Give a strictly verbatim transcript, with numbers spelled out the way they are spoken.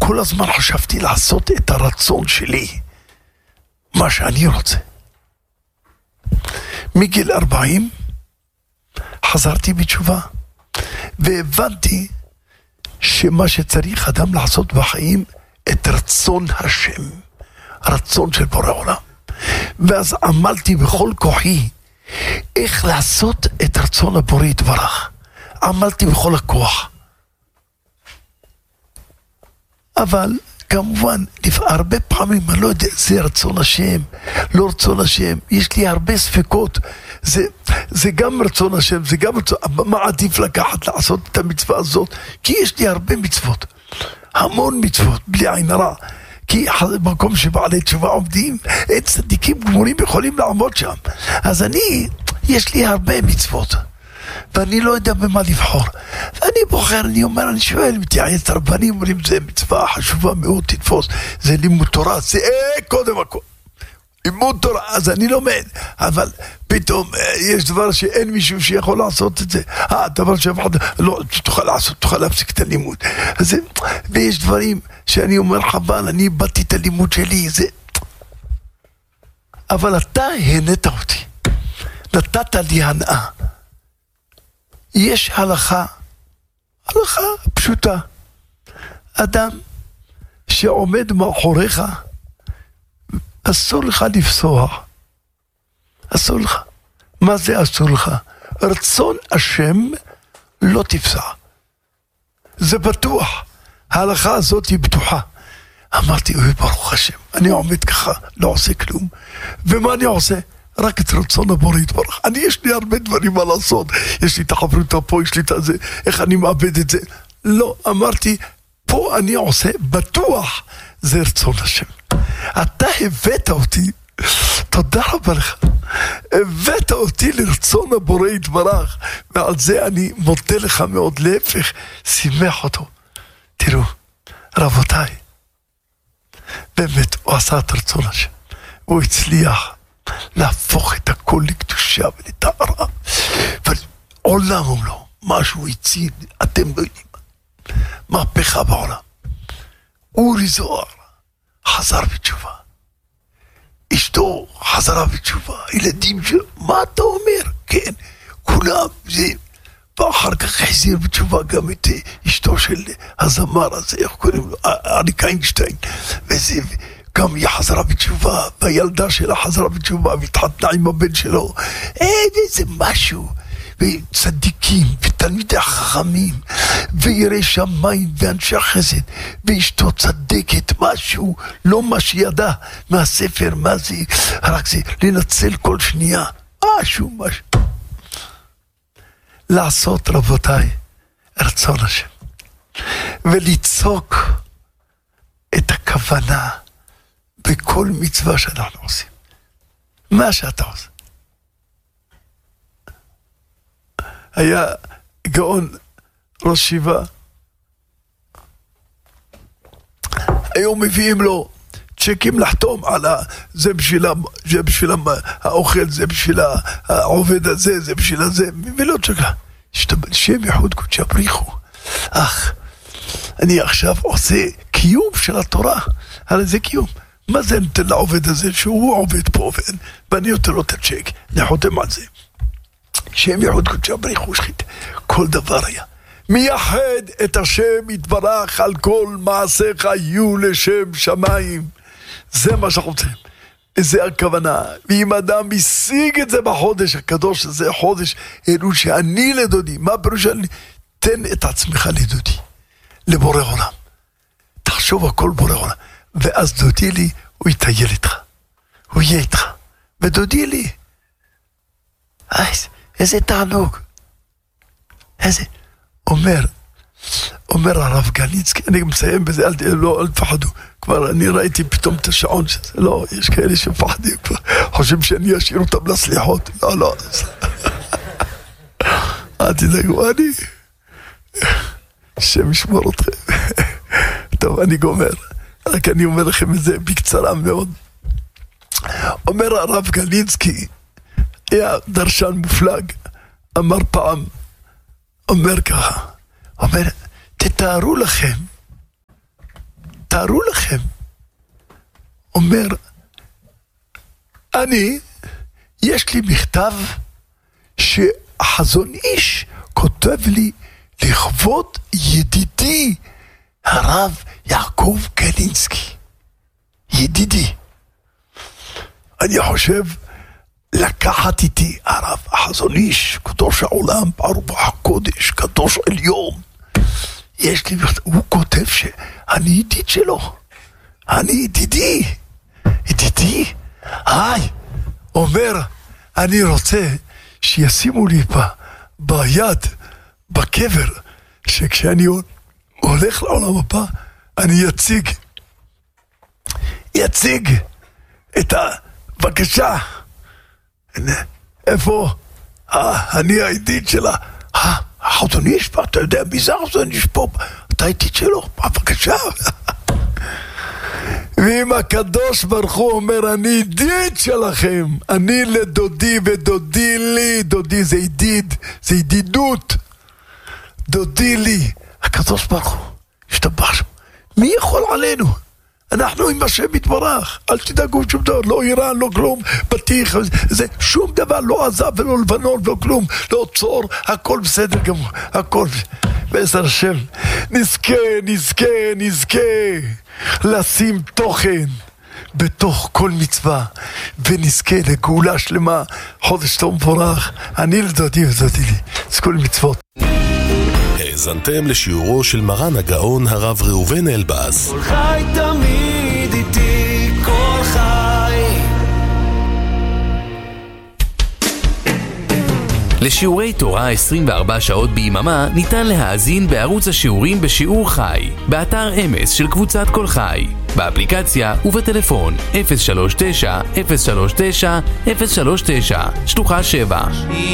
כל הזמן חשבתי לעשות את הרצון שלי, מה שאני רוצה. מגיל ארבעים חזרתי בתשובה, והבנתי שמה שצריך אדם לעשות בחיים, את רצון השם, רצון של בורא עולם. ואז עמלתי בכל כוחי איך לעשות את רצון הבורא יתברך. עמלתי בכל הכוח. אבל כמובן, הרבה פעמים אני לא יודע, זה רצון השם, לא רצון השם, יש לי הרבה ספקות. זה, זה גם רצון השם, זה גם רצון, מה עדיף לקחת לעשות את המצווה הזאת? כי יש לי הרבה מצוות, המון מצוות, בלי עין הרע. כי במקום שבעלי תשובה עומדים, אין צדיקים גמורים יכולים לעמוד שם. אז אני, יש לי הרבה מצוות, ואני לא יודע במה לבחור. ואני בוחר, אני אומר, אני שואל, מתייעץ הרבנים, אומרים, זה מצווה חשובה מאוד, תתפוס, זה לימוד תורה, זה אה, קודם הכל. לימוד תורה, אז אני לומד, אבל פתאום יש דבר שאין מישהו שיכול לעשות את זה. אה, דבר שאף אחד לא תוכל לעשות, תוכל להפסיק את הלימוד. אז, ויש דברים שאני אומר, חבל, אני באתי את הלימוד שלי, זה... אבל אתה הנית אותי, נתת לי הנאה. יש הלכה, הלכה פשוטה. אדם שעומד מאחוריך, אסור לך לפסוח. אסור לך. מה זה אסור לך? רצון השם לא תפסע. זה בטוח. ההלכה הזאת היא בטוחה. אמרתי, אוי ברוך השם, אני עומד ככה, לא עושה כלום. ומה אני עושה? רק את רצון הבורא יתברך. אני, יש לי הרבה דברים מה לעשות. יש לי את החברותה פה, יש לי את זה, איך אני מאבד את זה. לא, אמרתי, פה אני עושה, בטוח, זה רצון השם. אתה הבאת אותי, תודה רבה לך, הבאת אותי לרצון הבורא יתברך, ועל זה אני מודה לך מאוד, להפך, שימח אותו. תראו, רבותיי, באמת הוא עשה את רצון השם, הוא הצליח להפוך את הכל לקדושה ולטהרה, ועולם ומלואו, משהו הציל, אתם לא יודעים, מהפכה בעולם. אורי זוהר חזר בתשובה, אשתו חזרה בתשובה, ילדים שלו, מה אתה אומר? כן, כולם, זה, ואחר כך החזיר בתשובה גם את אשתו של הזמר הזה, איך קוראים לו, אריק איינשטיין, וזה, גם היא חזרה בתשובה, והילדה שלה חזרה בתשובה, והתחתנה עם הבן שלו, אין איזה משהו, וצדיקים, ותלמידי החכמים, ויראי שמיים, ואנשי החסד, ואשתו צדקת, משהו, לא מה שידע מהספר, מה זה, רק זה, לנצל כל שנייה, משהו, משהו. לעשות, רבותיי, רצון השם, וליצוק את הכוונה בכל מצווה שאנחנו עושים. מה שאתה עושה. היה גאון ראש שיבה, היום מביאים לו צ'קים לחתום על ה... זה בשביל, זה בשביל האוכל, זה בשביל העובד הזה, זה בשביל הזה, ולא צ'קה. שם יחוד קודשא בריחו. אך, אני עכשיו עושה קיום של התורה, הרי זה קיום. מה זה נותן לעובד הזה שהוא עובד פה, ואני נותן לו את הצ'ק, אני חותם על זה. שם יחוד קודשא בריחו שחית, כל דבר היה. מייחד את השם יתברך על כל מעשיך יהיו לשם שמיים. זה מה שאנחנו רוצים. זה הכוונה. ואם אדם השיג את זה בחודש הקדוש הזה, חודש אלו שאני לדודי. מה פירוש אני? תן את עצמך לדודי. לבורא עולם. תחשוב הכל בורא עולם. ואז דודי לי, הוא יטייל איתך. הוא יהיה איתך. ודודי לי. איזה, איזה תענוג. איזה... אומר, אומר הרב גליצקי, אני מסיים בזה, אל, לא, אל תפחדו. כבר אני ראיתי פתאום את השעון שזה, לא, יש כאלה שפחדים, חושבים שאני אשאיר אותם לסליחות. לא, לא. אל תדאגו, אני... שם ישמור אתכם. טוב, אני גומר. רק אני אומר לכם את זה בקצרה מאוד. אומר הרב גליצקי, היה דרשן מופלג, אמר פעם, אומר ככה, אומר, תתארו לכם תארו לכם, אומר, אני, יש לי מכתב שהחזון איש כותב לי לכבוד ידידי הרב יעקב קלינסקי. ידידי. אני חושב לקחת איתי הרב החזון איש, קדוש העולם, ברוך הקודש, קדוש עליון. יש לי מכתב, הוא כותב שאני ידיד שלו. אני ידידי. ידידי. היי. אומר, אני רוצה שישימו לי ב, ביד, בקבר, שכשאני הולך לעולם הבא, אני יציג, יציג את הבקשה. איפה? אה, אני הידיד שלה. אה, החזון איש פה, אתה יודע, מי זה החזון איש פה? אתה הידיד שלו, בבקשה. ואם הקדוש ברוך הוא אומר, אני ידיד שלכם, אני לדודי ודודי לי, דודי זה ידיד, זה ידידות, דודי לי, הקדוש ברוך הוא, השתבח שם, מי יכול עלינו? אנחנו עם השם מתברך, אל תדאגו שום דבר, לא איראן, לא כלום, בטיח, זה שום דבר, לא עזב ולא לבנון, לא כלום, לא צור, הכל בסדר גמור, הכל, בעזר השם, נזכה, נזכה, נזכה, לשים תוכן בתוך כל מצווה, ונזכה לגאולה שלמה, חודש טוב מבורך, אני לדעתי ודעתי לי, זה כל מצוות. האזנתם לשיעורו של מרן הגאון הרב ראובן אלבז. כל חי תמיד איתי, כל חי. לשיעורי תורה עשרים וארבע שעות ביממה ניתן להאזין בערוץ השיעורים בשיעור חי, באתר אמס של קבוצת כל חי, באפליקציה ובטלפון אפס שלוש תשע אפס שלוש תשע אפס שלוש תשע שלוחה שבע.